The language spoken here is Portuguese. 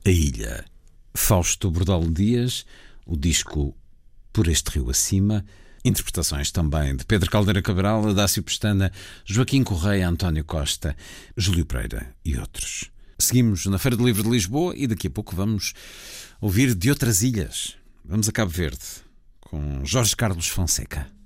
A Ilha. Fausto Bordalo Dias, o disco Por Este Rio Acima. Interpretações também de Pedro Caldeira Cabral, Adácio Pestana, Joaquim Correia, António Costa, Júlio Pereira e outros. Seguimos na Feira do Livro de Lisboa e daqui a pouco vamos ouvir de outras ilhas. Vamos a Cabo Verde, com Jorge Carlos Fonseca.